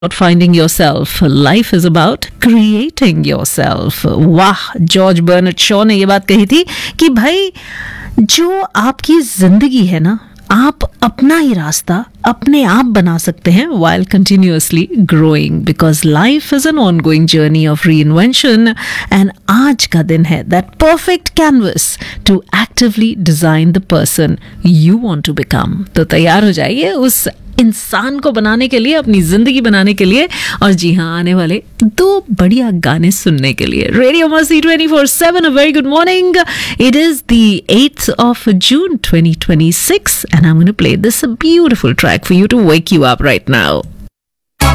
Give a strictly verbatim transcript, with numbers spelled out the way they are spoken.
about finding yourself. Life is about creating yourself. वाह, George Bernard Shaw ने ये बात कही थी कि भाई जो आपकी जिंदगी है ना, आप अपना ही रास्ता अपने आप बना सकते हैं while continuously growing, because life is an ongoing journey of reinvention and आज का दिन है that perfect canvas to actively design the person you want to become. तो तैयार हो जाइए उस इंसान को बनाने के लिए, अपनी जिंदगी बनाने के लिए, और जी हाँ, आने वाले दो बढ़िया गाने सुनने के लिए. रेडियो मस्ती twenty four seven, a very good morning. It is the eighth of June twenty twenty-six and I'm going to play this beautiful track for you to wake you up right now.